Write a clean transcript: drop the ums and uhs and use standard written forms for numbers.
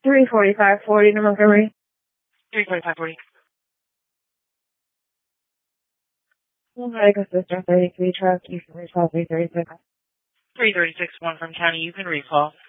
34540 to Montgomery. 34540. Medical Sister 33 truck, you can recall 336. 336, one from county, you can recall.